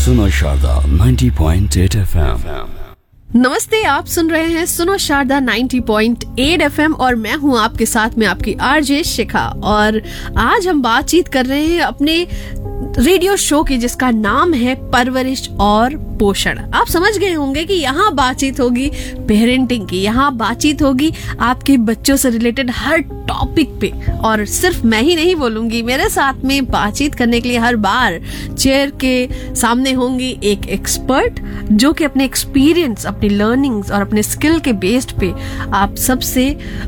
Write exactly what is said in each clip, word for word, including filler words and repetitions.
सुनो Sharda ninety point eight F M. नमस्ते, आप सुन रहे हैं सुनो Sharda ninety point eight F M और मैं हूं आपके साथ में आपकी आरजे शिखा। और आज हम बातचीत कर रहे हैं अपने रेडियो शो की जिसका नाम है परवरिश और पोषण। आप समझ गए होंगे कि यहाँ बातचीत होगी पेरेंटिंग की, यहाँ बातचीत होगी आपके बच्चों से रिलेटेड हर टॉपिक पे। और सिर्फ मैं ही नहीं बोलूंगी, मेरे साथ में बातचीत करने के लिए हर बार चेयर के सामने होंगी एक एक्सपर्ट जो कि अपने एक्सपीरियंस, अपनी लर्निंग्स और अपने स्किल के बेस्ड पे आप सबसे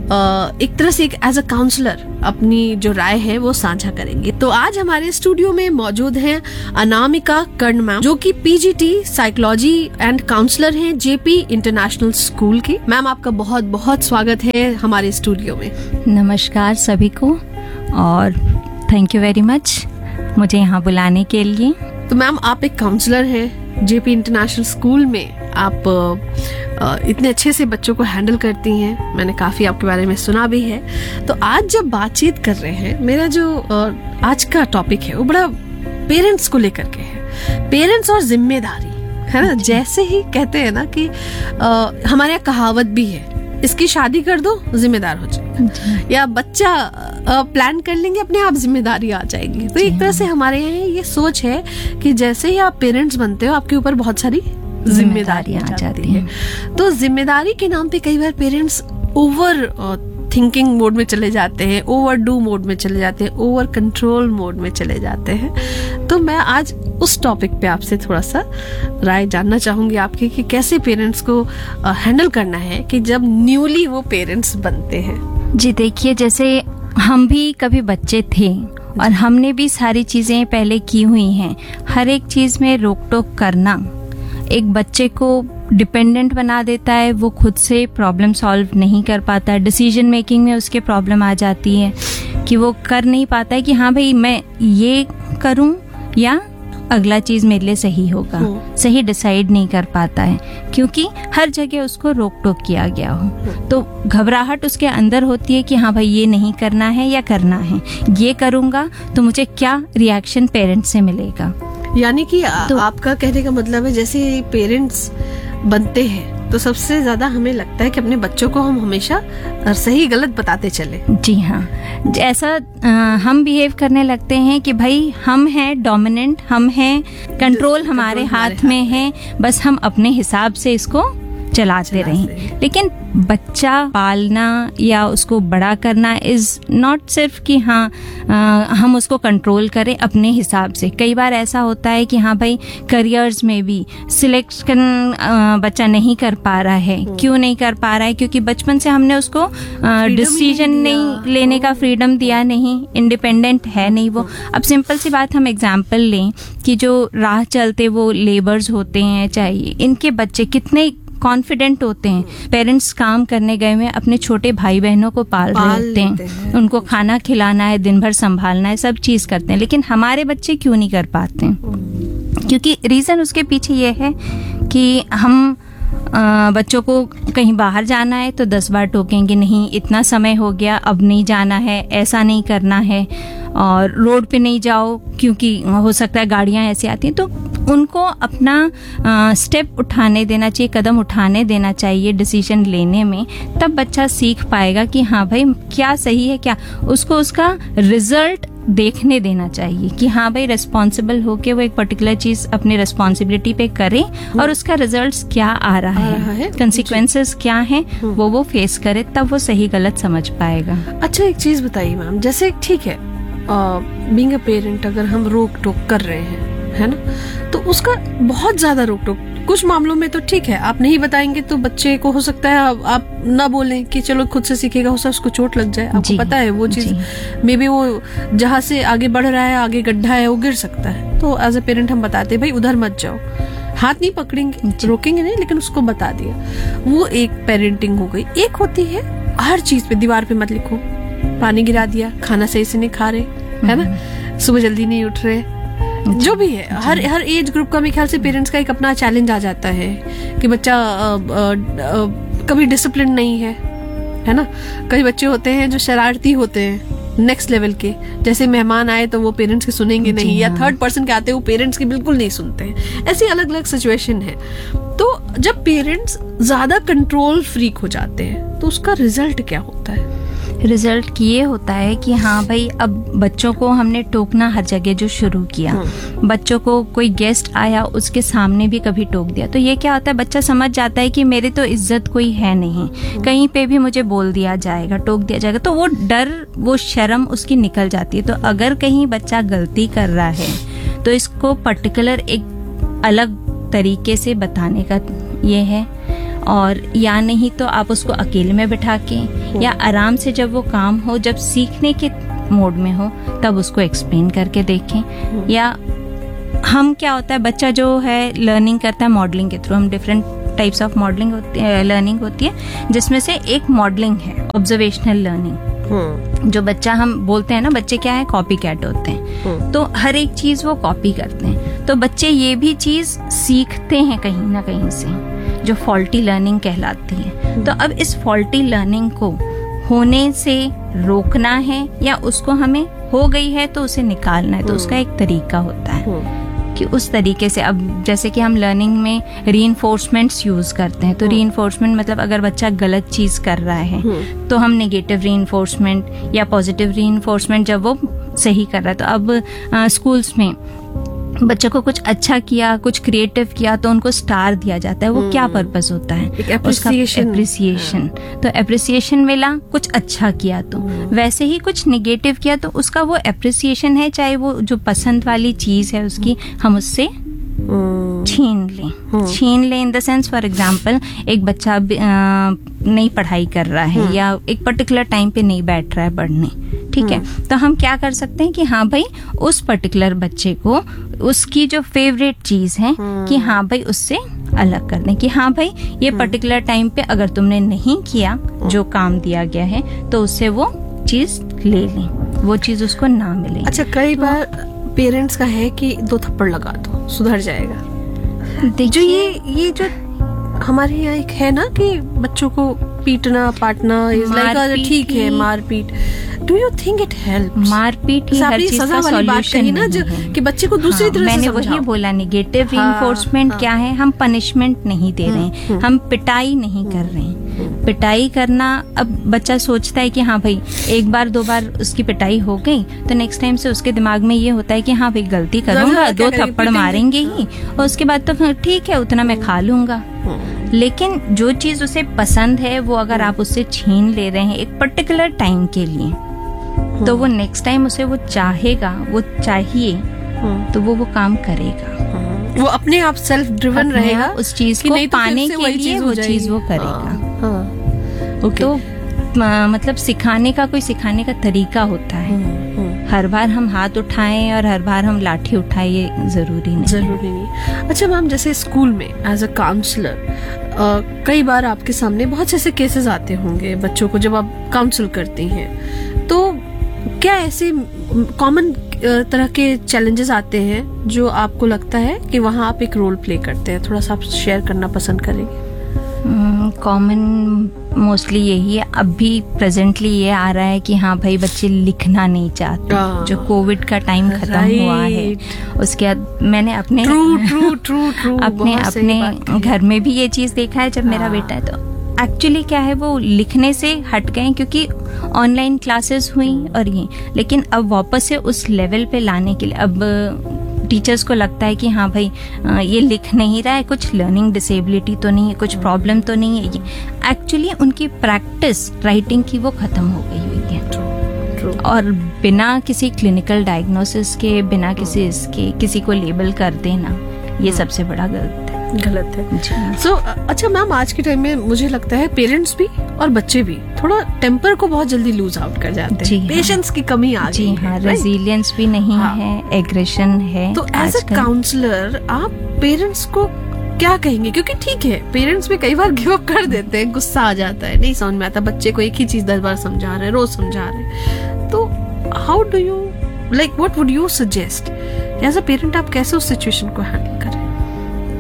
एक तरह से एक एज अ काउंसलर अपनी जो राय है वो साझा करेंगे। तो आज हमारे स्टूडियो में मौजूद हैं अनामिका कर्ण मैम, जो कि पीजीटी साइकोलॉजी एंड काउंसलर हैं जेपी इंटरनेशनल स्कूल की। मैम, आपका बहुत बहुत स्वागत है हमारे स्टूडियो में। नमस्कार सभी को और थैंक यू वेरी मच मुझे यहाँ बुलाने के लिए। तो मैम, आप एक काउंसलर हैं जेपी इंटरनेशनल स्कूल में, आप इतने अच्छे से बच्चों को हैंडल करती हैं, मैंने काफ़ी आपके बारे में सुना भी है। तो आज जब बातचीत कर रहे हैं, मेरा जो आज का टॉपिक है वो बड़ा पेरेंट्स को लेकर के है, पेरेंट्स और जिम्मेदारी, है ना। जैसे ही कहते हैं ना कि आ, हमारे यहाँ कहावत भी है, इसकी शादी कर दो जिम्मेदार हो जाएगा, या बच्चा प्लान कर लेंगे अपने आप जिम्मेदारी आ जाएगी। तो एक तरह से हमारे यहाँ ये सोच है कि जैसे ही आप पेरेंट्स बनते हो आपके ऊपर बहुत सारी जिम्मेदारी आ जाती है। तो जिम्मेदारी के नाम पे कई बार पेरेंट्स ओवर थिंकिंग मोड में चले जाते हैं, ओवर डू मोड में चले जाते हैं, ओवर कंट्रोल मोड में चले जाते हैं। तो मैं आज उस टॉपिक पे आपसे थोड़ा सा राय जानना चाहूंगी आपकी कि कैसे पेरेंट्स को हैंडल करना है कि जब न्यूली वो पेरेंट्स बनते हैं। जी देखिए, जैसे हम भी कभी बच्चे थे और हमने भी सारी चीजें पहले की हुई हैं। हर एक चीज में रोक टोक करना एक बच्चे को डिपेंडेंट बना देता है, वो खुद से प्रॉब्लम सॉल्व नहीं कर पाता, डिसीजन मेकिंग में उसके प्रॉब्लम आ जाती है कि वो कर नहीं पाता है कि हाँ भाई मैं ये करूं या अगला चीज मेरे लिए सही होगा, सही डिसाइड नहीं कर पाता है क्योंकि हर जगह उसको रोक टोक किया गया हो। तो घबराहट उसके अंदर होती है कि हाँ भाई ये नहीं करना है या करना है, ये करूंगा तो मुझे क्या रिएक्शन पेरेंट्स से मिलेगा। यानी कि तो आपका कहने का मतलब है जैसे पेरेंट्स बनते हैं तो सबसे ज्यादा हमें लगता है कि अपने बच्चों को हम हमेशा सही गलत बताते चले। जी हाँ, ऐसा आ, हम बिहेव करने लगते हैं कि भाई हम हैं डोमिनेंट, हम हैं कंट्रोल हमारे हाथ में है, बस हम अपने हिसाब से इसको चलाते रहें। लेकिन बच्चा पालना या उसको बड़ा करना इज नॉट सिर्फ कि हाँ आ, हम उसको कंट्रोल करें अपने हिसाब से। कई बार ऐसा होता है कि हाँ भाई करियर्स में भी सिलेक्शन बच्चा नहीं कर पा रहा है। क्यों नहीं कर पा रहा है? क्योंकि बचपन से हमने उसको डिसीजन नहीं, नहीं लेने का फ्रीडम दिया नहीं, इंडिपेंडेंट है नहीं वो। अब सिंपल सी बात हम एग्जाम्पल लें कि जो राह चलते वो लेबर्स होते हैं, चाहिए इनके बच्चे कितने कॉन्फिडेंट होते हैं। पेरेंट्स काम करने गए हुए अपने छोटे भाई बहनों को पाल रहे होते हैं, हैं। उनको खाना खिलाना है, दिन भर संभालना है, सब चीज करते हैं। लेकिन हमारे बच्चे क्यों नहीं कर पाते हैं? क्योंकि रीजन उसके पीछे ये है कि हम आ, बच्चों को कहीं बाहर जाना है तो दस बार टोकेंगे, नहीं इतना समय हो गया अब नहीं जाना है, ऐसा नहीं करना है, और रोड पे नहीं जाओ क्योंकि हो सकता है गाड़ियां ऐसी आती हैं। तो उनको अपना आ, स्टेप उठाने देना चाहिए, कदम उठाने देना चाहिए डिसीजन लेने में, तब बच्चा सीख पाएगा कि हाँ भाई क्या सही है क्या। उसको उसका रिजल्ट देखने देना चाहिए कि हाँ भाई रिस्पॉन्सिबल होके वो एक पर्टिकुलर चीज अपनी रिस्पॉन्सिबिलिटी पे करे और उसका रिजल्ट्स क्या आ रहा है, है। कंसिक्वेंसेस क्या हैं वो वो फेस करे, तब वो सही गलत समझ पाएगा। अच्छा, एक चीज बताइए मैम, जैसे ठीक है बीइंग अ पेरेंट अगर हम रोक टोक कर रहे हैं, है ना, तो उसका बहुत ज्यादा रोक टोक कुछ मामलों में तो ठीक है, आप नहीं बताएंगे तो बच्चे को हो सकता है आप ना बोलें कि चलो खुद से सीखेगा, हो सकता है उसको चोट लग जाए, आपको पता है वो चीज मे बी वो जहाँ से आगे बढ़ रहा है आगे गड्ढा है वो गिर सकता है। तो एज ए पेरेंट हम बताते भाई उधर मत जाओ, हाथ नहीं पकड़ेंगे, रोकेंगे नहीं, लेकिन उसको बता दिया। वो एक पेरेंटिंग हो गई। एक होती है हर चीज पे दीवार पे मत लिखो, पानी गिरा दिया, खाना सही से नहीं खा रहे, है ना, सुबह जल्दी नहीं उठ रहे, जो भी है। हर हर एज ग्रुप का मेरे ख्याल से पेरेंट्स का एक अपना चैलेंज आ जाता है कि बच्चा आ, आ, आ, कभी डिसिप्लिन नहीं है, है ना। कई बच्चे होते हैं जो शरारती होते हैं, नेक्स्ट लेवल के, जैसे मेहमान आए तो वो पेरेंट्स की सुनेंगे नहीं, या थर्ड पर्सन के आते हैं वो पेरेंट्स की बिल्कुल नहीं सुनते हैं, ऐसी अलग अलग सिचुएशन है। तो जब पेरेंट्स ज्यादा कंट्रोल फ्रीक हो जाते हैं तो उसका रिजल्ट क्या होता है? रिजल्ट ये होता है कि हाँ भाई, अब बच्चों को हमने टोकना हर जगह जो शुरू किया, बच्चों को कोई गेस्ट आया उसके सामने भी कभी टोक दिया, तो ये क्या होता है, बच्चा समझ जाता है कि मेरी तो इज्जत कोई है नहीं, कहीं पे भी मुझे बोल दिया जाएगा, टोक दिया जाएगा, तो वो डर, वो शर्म उसकी निकल जाती है। तो अगर कहीं बच्चा गलती कर रहा है तो इसको पर्टिकुलर एक अलग तरीके से बताने का ये है, और या नहीं तो आप उसको अकेले में बिठा के या आराम से जब वो काम हो, जब सीखने के मोड में हो, तब उसको एक्सप्लेन करके देखें। या हम क्या होता है, बच्चा जो है लर्निंग करता है मॉडलिंग के थ्रू, हम डिफरेंट टाइप्स ऑफ मॉडलिंग होती है, लर्निंग होती है, जिसमें से एक मॉडलिंग है ऑब्जर्वेशनल लर्निंग। जो बच्चा, हम बोलते हैं ना बच्चे क्या है, कॉपी कैट होते हैं, तो हर एक चीज वो कॉपी करते हैं, तो बच्चे ये भी चीज सीखते हैं कहीं ना कहीं से, जो फॉल्टी लर्निंग कहलाती है। तो अब इस फॉल्टी लर्निंग को होने से रोकना है, या उसको हमें हो गई है तो उसे निकालना है, तो उसका एक तरीका होता है कि उस तरीके से, अब जैसे कि हम लर्निंग में रीइंफोर्समेंट्स यूज करते हैं, तो रीइंफोर्समेंट मतलब अगर बच्चा गलत चीज कर रहा है तो हम नेगेटिव रीइंफोर्समेंट या पॉजिटिव रीइंफोर्समेंट जब वो सही कर रहा है, तो अब स्कूल्स में बच्चों को कुछ अच्छा किया, कुछ क्रिएटिव किया, तो उनको स्टार दिया जाता है। वो क्या पर्पस होता है, उसका एप्रिसिएशन। तो एप्रिसिएशन मिला, कुछ अच्छा किया, तो वैसे ही कुछ निगेटिव किया तो उसका वो एप्रिसिएशन है, चाहे वो जो पसंद वाली चीज है उसकी हम उससे छीन लें। छीन लें in the sense, for example एक बच्चा नई पढ़ाई कर रहा है या एक पर्टिकुलर टाइम पे नहीं बैठ रहा है पढ़ने, ठीक है, तो हम क्या कर सकते हैं कि हाँ भाई उस पर्टिकुलर बच्चे को उसकी जो फेवरेट चीज है कि हाँ भाई उससे अलग कर दें, कि हाँ भाई ये पर्टिकुलर टाइम पे अगर तुमने नहीं किया जो काम दिया गया है तो उससे वो चीज ले लें, वो चीज उसको ना मिले। अच्छा, कई तो, बार पेरेंट्स का है कि दो थप्पड़ लगा दो सुधर जाएगा। जो ये ये जो हमारे यहाँ एक है ना कि बच्चों को पीटना पाटना इज लाइक ठीक है, मारपीट, do you think it helps? मारपीट ही हर चीज का सॉल्यूशन ना, कि बच्चे को दूसरी हाँ, तरह मैंने से वही बोला, नेगेटिव रीइंफोर्समेंट क्या है, हम पनिशमेंट नहीं दे रहे हैं, हम पिटाई नहीं कर रहे हैं। पिटाई करना, अब बच्चा सोचता है कि हाँ भाई एक बार दो बार उसकी पिटाई हो गई तो नेक्स्ट टाइम से उसके दिमाग में ये होता है कि हाँ भाई गलती करूंगा, दो थप्पड़ मारेंगे ही, और उसके बाद तो ठीक है उतना मैं खा लूंगा। लेकिन जो चीज उसे पसंद है वो अगर आप उससे छीन ले रहे हैं एक पर्टिकुलर टाइम के लिए, तो वो नेक्स्ट टाइम उसे वो चाहेगा, वो चाहिए, तो वो वो काम करेगा, वो अपने आप सेल्फ ड्रिवन रहेगा उस चीज को पाने के लिए, वो चीज वो करेगा। तो मतलब सिखाने का कोई सिखाने का तरीका होता है, हर बार हम हाथ उठाएं और हर बार हम लाठी उठाएं ये जरूरी नहीं जरूरी नहीं। अच्छा मैम, जैसे स्कूल में एज अ काउंसलर कई बार आपके सामने बहुत से ऐसे केसेस आते होंगे बच्चों को जब आप काउंसिल करती हैं, तो क्या ऐसे कॉमन तरह के चैलेंजेस आते हैं जो आपको लगता है कि वहाँ आप एक रोल प्ले करते हैं? थोड़ा सा आप शेयर करना पसंद करेंगे? कॉमन मोस्टली यही है, अब भी प्रेजेंटली ये आ रहा है कि हाँ भाई बच्चे लिखना नहीं चाहते, जो कोविड का टाइम खत्म हुआ है उसके बाद मैंने अपने ट्रू ट्रू ट्रू ट्रू अपने अपने घर में भी ये चीज देखा है। जब मेरा बेटा है तो एक्चुअली क्या है, वो लिखने से हट गए क्योंकि ऑनलाइन क्लासेस हुई और ये, लेकिन अब वापस से उस लेवल पे लाने के लिए अब टीचर्स को लगता है कि हाँ भाई ये लिख नहीं रहा है, कुछ लर्निंग डिसेबिलिटी तो नहीं है, कुछ प्रॉब्लम तो नहीं है, ये एक्चुअली उनकी प्रैक्टिस राइटिंग की वो खत्म हो गई हुई है। और बिना किसी क्लिनिकल डायग्नोसिस के, बिना किसी इसके किसी को लेबल कर देना, ये सबसे बड़ा गलत है गलत है। सो so, अच्छा मैम, आज के टाइम में मुझे लगता है पेरेंट्स भी और बच्चे भी थोड़ा टेम्पर को बहुत जल्दी लूज आउट कर जाते हैं, पेशेंस की कमी आ गई है, रेजिलियंस भी नहीं हाँ. है, एग्रेशन है। तो एज अ काउंसलर आप पेरेंट्स को क्या कहेंगे? क्योंकि ठीक है पेरेंट्स भी कई बार गिव अप कर देते हैं, गुस्सा आ जाता है, नहीं समझ में आता, बच्चे को एक ही चीज दस बार समझा रहे हैं, रोज समझा रहे हैं, तो how do you like what would you suggest as a parent, आप कैसे उस सिचुएशन को हैंडल करें?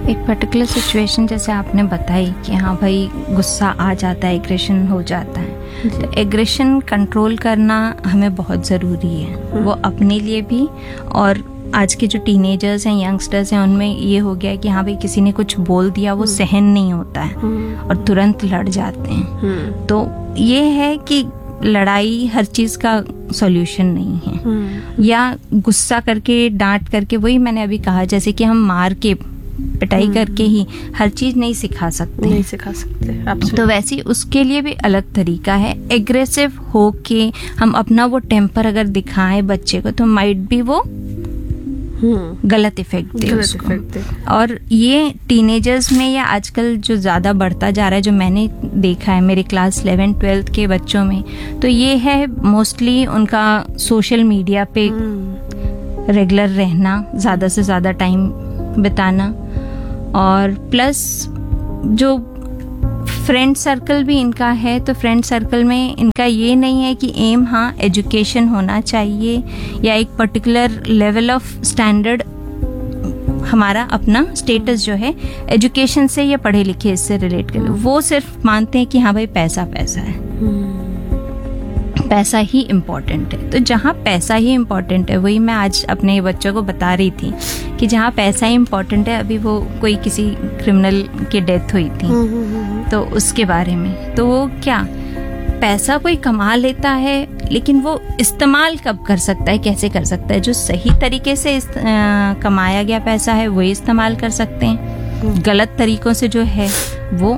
एक पर्टिकुलर सिचुएशन जैसे आपने बताई कि हाँ भाई गुस्सा आ जाता है, एग्रेशन हो जाता है, तो एग्रेशन कंट्रोल करना हमें बहुत ज़रूरी है, वो अपने लिए भी और आज के जो टीनेजर्स हैं, यंगस्टर्स हैं, उनमें ये हो गया है कि हाँ भाई किसी ने कुछ बोल दिया वो सहन नहीं होता है और तुरंत लड़ जाते हैं। तो ये है कि लड़ाई हर चीज़ का सॉल्यूशन नहीं है, या गुस्सा करके डांट करके, वही मैंने अभी कहा, जैसे कि हम मार के पिटाई करके ही हर चीज नहीं सिखा सकते नहीं सिखा सकते तो वैसे उसके लिए भी अलग तरीका है। एग्रेसिव हो के हम अपना वो टेम्पर अगर दिखाएं बच्चे को तो माइट भी वो गलत इफेक्ट दे उसको। और ये टीनेजर्स में या आजकल जो ज़्यादा बढ़ता जा रहा है, जो मैंने देखा है मेरे क्लास इलेवन ट्वेल्थ के बच्चों में, तो ये है मोस्टली उनका सोशल मीडिया पे रेगुलर रहना, ज़्यादा से ज़्यादा टाइम बिताना, और प्लस जो फ्रेंड सर्कल भी इनका है, तो फ्रेंड सर्कल में इनका ये नहीं है कि एम हाँ एजुकेशन होना चाहिए या एक पर्टिकुलर लेवल ऑफ स्टैंडर्ड, हमारा अपना स्टेटस जो है एजुकेशन से या पढ़े लिखे इससे रिलेट कर, वो सिर्फ मानते हैं कि हाँ भाई पैसा पैसा है, पैसा ही इम्पोर्टेंट है। तो जहाँ पैसा ही इम्पोर्टेंट है, वही मैं आज अपने बच्चों को बता रही थी कि जहाँ पैसा ही इम्पोर्टेंट है, अभी वो कोई किसी क्रिमिनल की डेथ हुई थी तो उसके बारे में, तो वो क्या पैसा कोई कमा लेता है, लेकिन वो इस्तेमाल कब कर सकता है, कैसे कर सकता है, जो सही तरीके से इस, आ, कमाया गया पैसा है वही इस्तेमाल कर सकते हैं, गलत तरीकों से जो है वो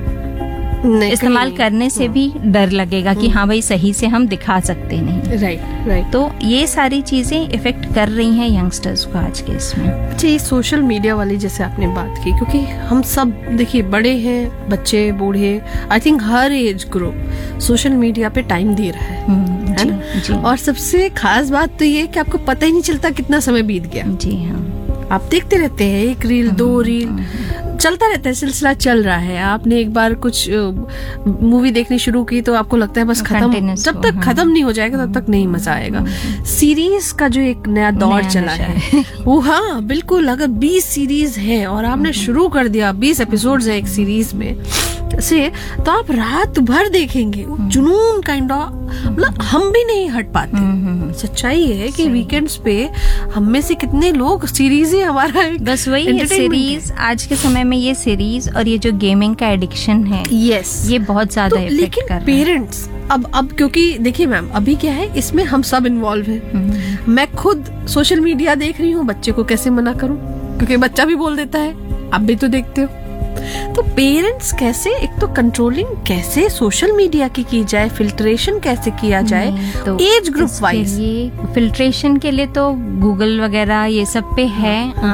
इस्तेमाल करने से भी डर लगेगा कि हाँ भाई सही से हम दिखा सकते नहीं। राइट राइट तो ये सारी चीजें इफेक्ट कर रही हैं यंगस्टर्स को आज के इसमें। अच्छा, ये सोशल मीडिया वाली जैसे आपने बात की, क्योंकि हम सब देखिए बड़े हैं, बच्चे बूढ़े, I think her age group social media पे टाइम दे रहा है, है जी, ना? जी। और सबसे खास बात तो ये कि आपको पता ही नहीं चलता कितना समय बीत गया। जी हाँ, आप देखते रहते हैं, एक रील दो रील चलता रहता है, सिलसिला चल रहा है। आपने एक बार कुछ मूवी देखनी शुरू की तो आपको लगता है बस खत्म, जब तक खत्म नहीं हो जाएगा तब तक नहीं मजा आएगा। सीरीज का जो एक नया दौर चला है वो, हाँ बिल्कुल, अगर बीस सीरीज है और आपने शुरू कर दिया, बीस एपिसोड्स है एक सीरीज में से, तो आप रात भर देखेंगे, जुनून काइंड ऑफ, मतलब हम भी नहीं हट पाते। सच्चाई है कि वीकेंड्स पे हम में से कितने लोग सीरीज ही हमारा बस वही है, सीरीज आज के समय में ये सीरीज और ये जो गेमिंग का एडिक्शन है, यस ये बहुत ज्यादा तो, इफेक्ट लेकिन कर रहा है। पेरेंट्स अब अब क्योंकि देखिए मैम, अभी क्या है, इसमें हम सब इन्वॉल्व हैं। मैं खुद सोशल मीडिया देख रही हूँ, बच्चे को कैसे मना करूँ, क्योंकि बच्चा भी बोल देता है, आप भी तो देखते हो। तो पेरेंट्स कैसे, एक तो कंट्रोलिंग कैसे सोशल मीडिया की की जाए, फिल्ट्रेशन कैसे किया जाए, तो एज ग्रुप वाइज। फिल्ट्रेशन के लिए तो गूगल वगैरह ये सब पे है, आ,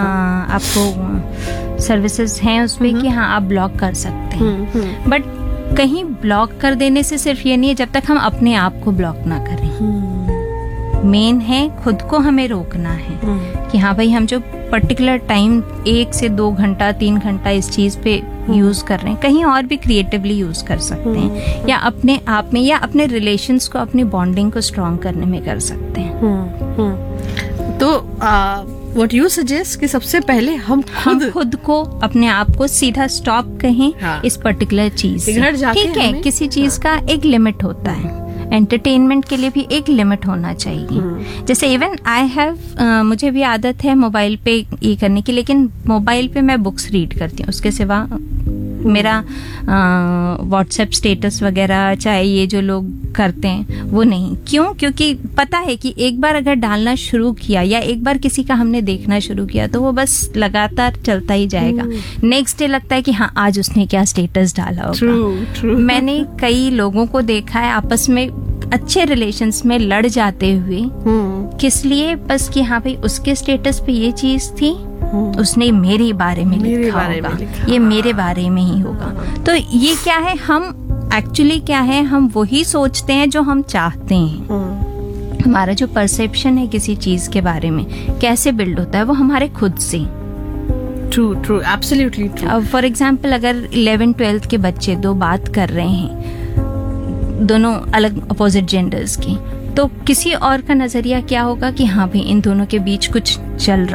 आपको सर्विसेज हैं उसमें कि हाँ आप ब्लॉक कर सकते हैं, बट कहीं ब्लॉक कर देने से सिर्फ ये नहीं है, जब तक हम अपने आप को ब्लॉक ना करें। मेन है खुद को हमें रोकना है कि हाँ भाई हम जो पर्टिकुलर टाइम एक से दो घंटा तीन घंटा इस चीज पे यूज कर रहे हैं, कहीं और भी क्रिएटिवली यूज कर सकते हैं, या अपने आप में या अपने रिलेशंस को, अपनी बॉन्डिंग को स्ट्रॉन्ग करने में कर सकते हैं। तो व्हाट यू सजेस्ट कि सबसे पहले हम खुद हम खुद को, अपने आप को सीधा स्टॉप कहें हाँ। इस पर्टिकुलर चीज से। ठीक है, हमें, किसी चीज हाँ। का एक लिमिट होता है, एंटरटेनमेंट के लिए भी एक लिमिट होना चाहिए। जैसे इवन आई हैव, मुझे भी आदत है मोबाइल पे ये करने की, लेकिन मोबाइल पे मैं बुक्स रीड करती हूँ, उसके सिवा मेरा व्हाट्सएप स्टेटस वगैरह चाहे ये जो लोग करते हैं वो नहीं। क्यों? क्योंकि पता है कि एक बार अगर डालना शुरू किया या एक बार किसी का हमने देखना शुरू किया तो वो बस लगातार चलता ही जाएगा। नेक्स्ट डे लगता है कि हाँ आज उसने क्या स्टेटस डाला होगा। true, true. मैंने कई लोगों को देखा है आपस में अच्छे रिलेशंस में लड़ जाते हुए, किस लिए? बस कि हाँ भाई उसके स्टेटस पे ये चीज थी, उसने मेरे बारे में लिखा होगा, ये मेरे बारे में ही होगा। तो ये क्या है, हम एक्चुअली क्या है, हम वही सोचते हैं जो हम चाहते हैं। हमारा जो परसेप्शन है किसी चीज के बारे में कैसे बिल्ड होता है, वो हमारे खुद से। True true absolutely true. For example अगर इलेवन ट्वेल्थ के बच्चे दो बात कर रहे हैं, दोनों अलग अपोजिट जेंडर्स की, तो किसी और का नजरिया क्या होगा कि हाँ भाई इन दोनों के बीच कुछ चल रहा है,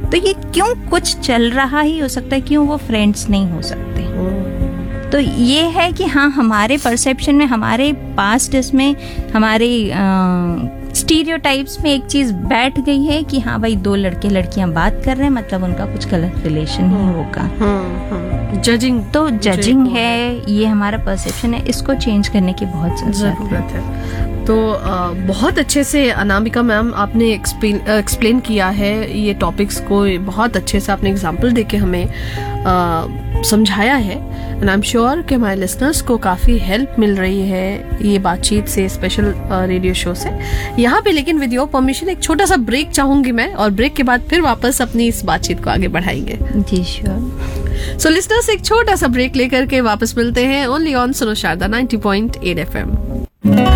तो ये क्यों कुछ चल रहा ही हो सकता है, क्यों वो फ्रेंड्स नहीं हो सकते? तो ये है कि हाँ, हमारे परसेप्शन में, हमारे पास्ट में, हमारे स्टीरियोटाइप्स में एक चीज बैठ गई है कि हाँ भाई, दो लड़के लड़कियां बात कर रहे हैं मतलब उनका कुछ गलत रिलेशन ही होगा। जजिंग तो जजिंग है, ये हमारा परसेप्शन है, इसको चेंज करने की बहुत जरूरत है। तो आ, बहुत अच्छे से अनामिका मैम आपने एक्सप्लेन किया है ये टॉपिक्स को, बहुत अच्छे से आपने एग्जांपल देके हमें आ, समझाया है। एंड आई एम श्योर कि हमारे लिसनर्स को काफ़ी हेल्प मिल रही है ये बातचीत से, स्पेशल रेडियो शो से। यहाँ पे लेकिन विद योर परमिशन एक छोटा सा ब्रेक चाहूंगी मैं, और ब्रेक के बाद फिर वापस अपनी इस बातचीत को आगे बढ़ाएंगे। जी श्योर। सो लिसनर्स, एक छोटा सा ब्रेक लेकर के वापस मिलते हैं ओनली ऑन सुनो Sharda ninety point eight F M.